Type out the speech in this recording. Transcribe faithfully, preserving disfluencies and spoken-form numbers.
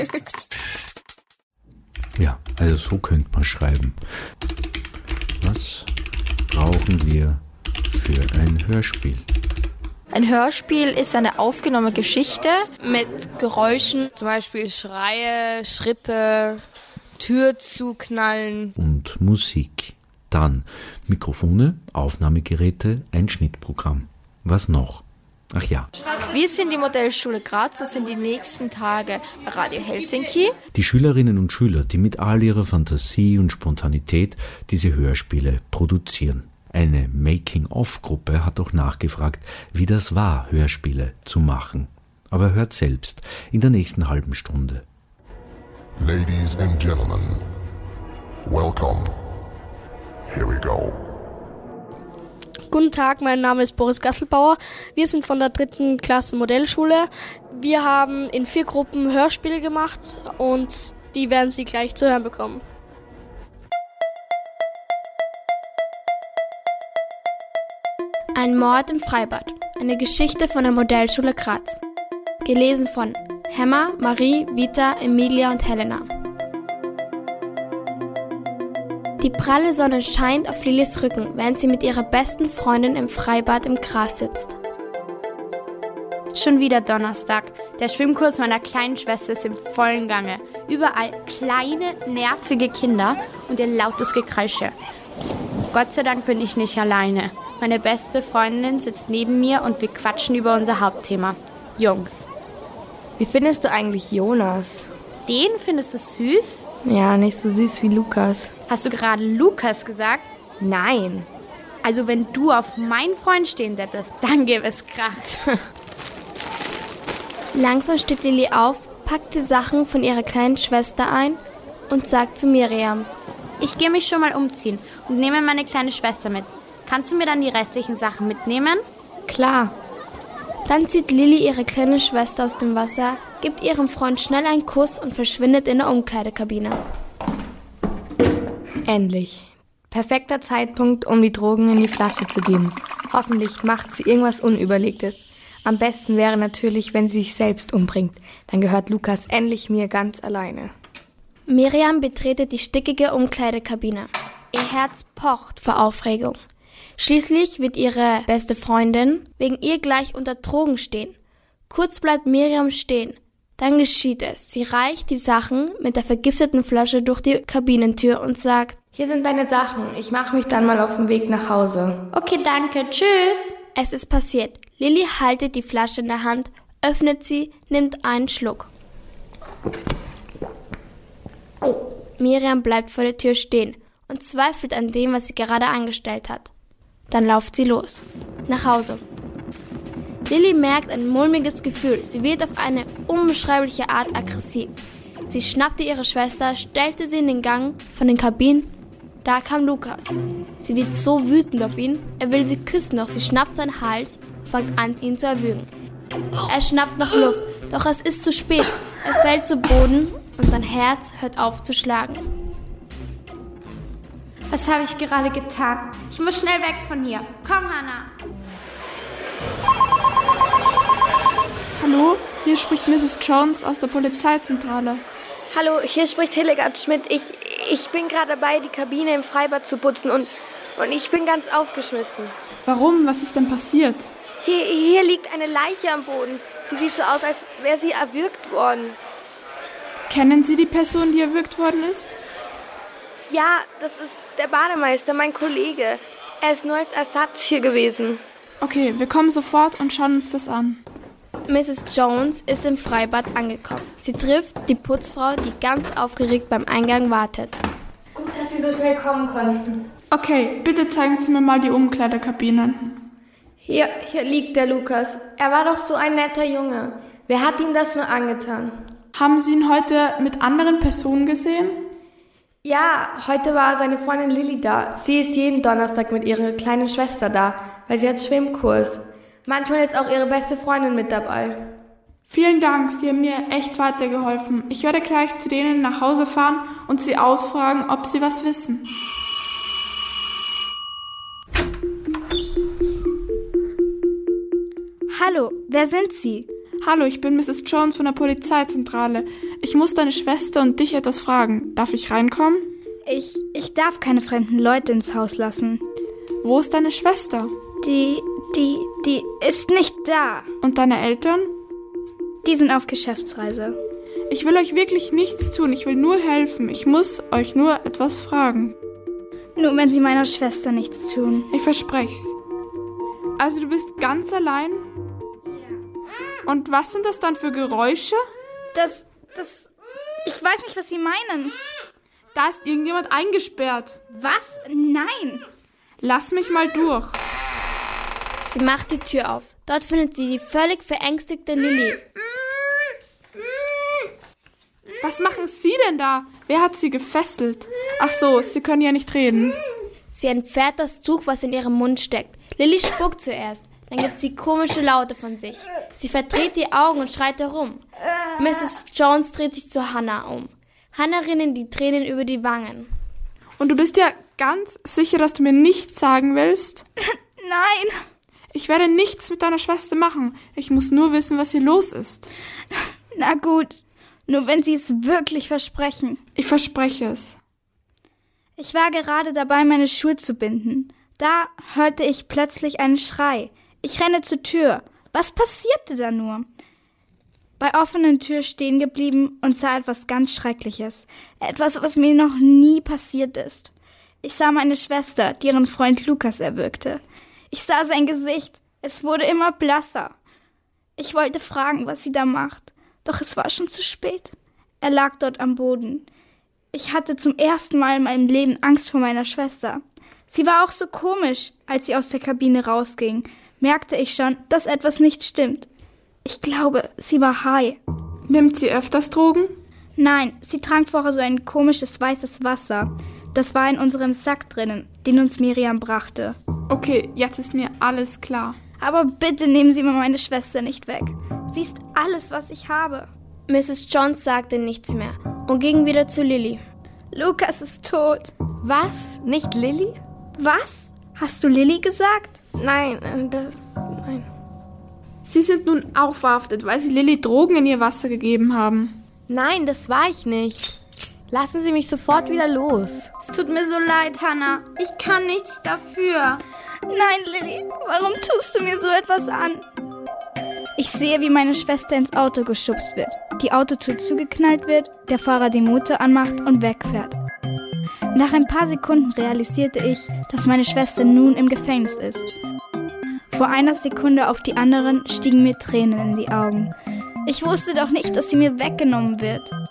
Ja, also so könnte man schreiben. Was brauchen wir für ein Hörspiel? Ein Hörspiel ist eine aufgenommene Geschichte mit Geräuschen, zum Beispiel Schreie, Schritte, Tür zuknallen. Und Musik. Dann Mikrofone, Aufnahmegeräte, ein Schnittprogramm. Was noch? Ach ja. Wir sind die Modellschule Graz und sind die nächsten Tage bei Radio Helsinki. Die Schülerinnen und Schüler, die mit all ihrer Fantasie und Spontanität diese Hörspiele produzieren. Eine Making-of-Gruppe hat auch nachgefragt, wie das war, Hörspiele zu machen. Aber hört selbst in der nächsten halben Stunde. Ladies and Gentlemen, welcome. Here we go. Guten Tag, mein Name ist Boris Gasselbauer. Wir sind von der dritten Klasse Modellschule. Wir haben in vier Gruppen Hörspiele gemacht und die werden Sie gleich zu hören bekommen. Ein Mord im Freibad. Eine Geschichte von der Modellschule Graz. Gelesen von Hemma, Marie, Vita, Emilia und Helena. Die pralle Sonne scheint auf Lillys Rücken, während sie mit ihrer besten Freundin im Freibad im Gras sitzt. Schon wieder Donnerstag. Der Schwimmkurs meiner kleinen Schwester ist im vollen Gange. Überall kleine, nervige Kinder und ihr lautes Gekreische. Gott sei Dank bin ich nicht alleine. Meine beste Freundin sitzt neben mir und wir quatschen über unser Hauptthema. Jungs. Wie findest du eigentlich Jonas? Den findest du süß? Ja, nicht so süß wie Lukas. Hast du gerade Lukas gesagt? Nein. Also wenn du auf meinen Freund stehen hättest, dann gäbe es Krach. Langsam steht Lilly auf, packt die Sachen von ihrer kleinen Schwester ein und sagt zu Miriam: Ich gehe mich schon mal umziehen und nehme meine kleine Schwester mit. Kannst du mir dann die restlichen Sachen mitnehmen? Klar. Dann zieht Lilly ihre kleine Schwester aus dem Wasser, gibt ihrem Freund schnell einen Kuss und verschwindet in der Umkleidekabine. Endlich. Perfekter Zeitpunkt, um die Drogen in die Flasche zu geben. Hoffentlich macht sie irgendwas Unüberlegtes. Am besten wäre natürlich, wenn sie sich selbst umbringt. Dann gehört Lukas endlich mir ganz alleine. Miriam betretet die stickige Umkleidekabine. Ihr Herz pocht vor Aufregung. Schließlich wird ihre beste Freundin wegen ihr gleich unter Drogen stehen. Kurz bleibt Miriam stehen. Dann geschieht es. Sie reicht die Sachen mit der vergifteten Flasche durch die Kabinentür und sagt: Hier sind deine Sachen. Ich mache mich dann mal auf den Weg nach Hause. Okay, danke. Tschüss. Es ist passiert. Lilly haltet die Flasche in der Hand, öffnet sie, nimmt einen Schluck. Oh. Miriam bleibt vor der Tür stehen und zweifelt an dem, was sie gerade angestellt hat. Dann lauft sie los. Nach Hause. Lilly merkt ein mulmiges Gefühl. Sie wird auf eine unbeschreibliche Art aggressiv. Sie schnappte ihre Schwester, stellte sie in den Gang von den Kabinen. Da kam Lukas. Sie wird so wütend auf ihn. Er will sie küssen, doch sie schnappt seinen Hals und fängt an, ihn zu erwürgen. Er schnappt nach Luft, doch es ist zu spät. Er fällt zu Boden und sein Herz hört auf zu schlagen. Was habe ich gerade getan? Ich muss schnell weg von hier. Komm, Hannah. Hallo, hier spricht Misses Jones aus der Polizeizentrale. Hallo, hier spricht Hildegard Schmidt. Ich, ich bin gerade dabei, die Kabine im Freibad zu putzen und, und ich bin ganz aufgeschmissen. Warum? Was ist denn passiert? Hier, hier liegt eine Leiche am Boden. Sie sieht so aus, als wäre sie erwürgt worden. Kennen Sie die Person, die erwürgt worden ist? Ja, das ist der Bademeister, mein Kollege. Er ist nur als Ersatz hier gewesen. Okay, wir kommen sofort und schauen uns das an. Misses Jones ist im Freibad angekommen. Sie trifft die Putzfrau, die ganz aufgeregt beim Eingang wartet. Gut, dass Sie so schnell kommen konnten. Okay, bitte zeigen Sie mir mal die Umkleidekabinen. Hier, hier liegt der Lukas. Er war doch so ein netter Junge. Wer hat ihm das nur angetan? Haben Sie ihn heute mit anderen Personen gesehen? Ja, heute war seine Freundin Lilly da. Sie ist jeden Donnerstag mit ihrer kleinen Schwester da, weil sie hat Schwimmkurs. Manchmal ist auch ihre beste Freundin mit dabei. Vielen Dank, Sie haben mir echt weitergeholfen. Ich werde gleich zu denen nach Hause fahren und sie ausfragen, ob sie was wissen. Hallo, wer sind Sie? Hallo, ich bin Misses Jones von der Polizeizentrale. Ich muss deine Schwester und dich etwas fragen. Darf ich reinkommen? Ich, ich darf keine fremden Leute ins Haus lassen. Wo ist deine Schwester? Die, die, die ist nicht da. Und deine Eltern? Die sind auf Geschäftsreise. Ich will euch wirklich nichts tun. Ich will nur helfen. Ich muss euch nur etwas fragen. Nur wenn sie meiner Schwester nichts tun. Ich versprech's. Also du bist ganz allein? Ja. Und was sind das dann für Geräusche? Das, das... Ich weiß nicht, was Sie meinen. Da ist irgendjemand eingesperrt. Was? Nein. Lass mich mal durch. Sie macht die Tür auf. Dort findet sie die völlig verängstigte Lilly. Was machen Sie denn da? Wer hat Sie gefesselt? Ach so, Sie können ja nicht reden. Sie entfernt das Tuch, was in ihrem Mund steckt. Lilly spuckt zuerst. Dann gibt sie komische Laute von sich. Sie verdreht die Augen und schreit herum. Misses Jones dreht sich zu Hannah um. Hannah rinnen die Tränen über die Wangen. Und du bist ja ganz sicher, dass du mir nichts sagen willst? Nein. Ich werde nichts mit deiner Schwester machen. Ich muss nur wissen, was hier los ist. Na gut, nur wenn Sie es wirklich versprechen. Ich verspreche es. Ich war gerade dabei, meine Schuhe zu binden. Da hörte ich plötzlich einen Schrei. Ich renne zur Tür. Was passierte da nur? Bei offenen Tür stehen geblieben und sah etwas ganz Schreckliches. Etwas, was mir noch nie passiert ist. Ich sah meine Schwester, die ihren Freund Lukas erwürgte. Ich sah sein Gesicht. Es wurde immer blasser. Ich wollte fragen, was sie da macht. Doch es war schon zu spät. Er lag dort am Boden. Ich hatte zum ersten Mal in meinem Leben Angst vor meiner Schwester. Sie war auch so komisch. Als sie aus der Kabine rausging, merkte ich schon, dass etwas nicht stimmt. Ich glaube, sie war high. Nimmt sie öfters Drogen? Nein, sie trank vorher so ein komisches weißes Wasser. Das war in unserem Sack drinnen, den uns Miriam brachte. Okay, jetzt ist mir alles klar. Aber bitte nehmen Sie mir meine Schwester nicht weg. Sie ist alles, was ich habe. Misses Jones sagte nichts mehr und ging wieder zu Lilly. Lukas ist tot. Was? Nicht Lilly? Was? Hast du Lilly gesagt? Nein, das... nein. Sie sind nun auch verhaftet, weil Sie Lilly Drogen in ihr Wasser gegeben haben. Nein, das war ich nicht. Lassen Sie mich sofort wieder los. Es tut mir so leid, Hannah. Ich kann nichts dafür. Nein, Lilly, warum tust du mir so etwas an? Ich sehe, wie meine Schwester ins Auto geschubst wird, die Autotür zugeknallt wird, der Fahrer den Motor anmacht und wegfährt. Nach ein paar Sekunden realisierte ich, dass meine Schwester nun im Gefängnis ist. Vor einer Sekunde auf die anderen stiegen mir Tränen in die Augen. Ich wusste doch nicht, dass sie mir weggenommen wird.